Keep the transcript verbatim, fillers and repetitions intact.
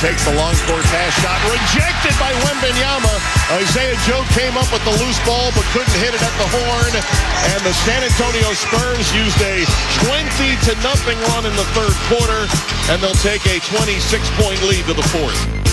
takes the long court pass shot. Rejected by Wembanyama. Isaiah Joe came up with the loose ball but couldn't hit it at the horn. And the San Antonio Spurs used a twenty to nothing run in the third quarter. And they'll take a twenty-six point lead to the fourth.